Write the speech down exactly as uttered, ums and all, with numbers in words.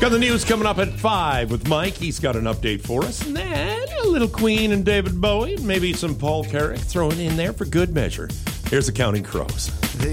Got the news coming up at five with Mike. He's got an update for us. And then a little Queen and David Bowie. Maybe some Paul Carrick thrown in there for good measure. Here's the Counting Crows. They